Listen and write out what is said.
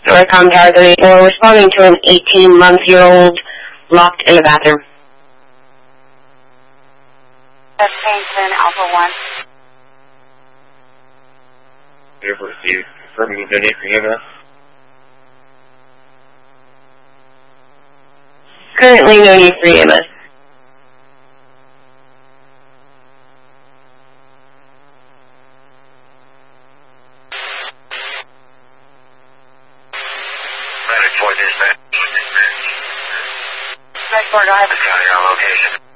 Northcom Tower 34, responding to an 18-month-old locked in the bathroom. That's Kingston, Alpha 1. Airport received. Confirming no need for EMS. Currently no need for EMS. Next board, I have a County on location.